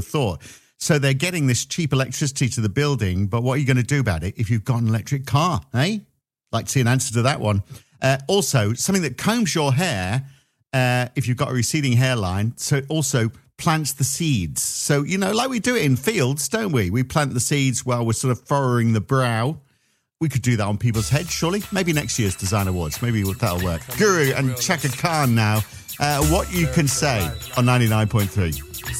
thought. So they're getting this cheap electricity to the building, but what are you going to do about it if you've got an electric car, eh? Like to see an answer to that one. Also, something that combs your hair if you've got a receding hairline, so it also plants the seeds. So, like we do it in fields, don't we? We plant the seeds while we're sort of furrowing the brow. We could do that on people's heads, surely. Maybe next year's Design Awards. Maybe that'll work. Guru and Chaka Khan now. What you can say on 99.3.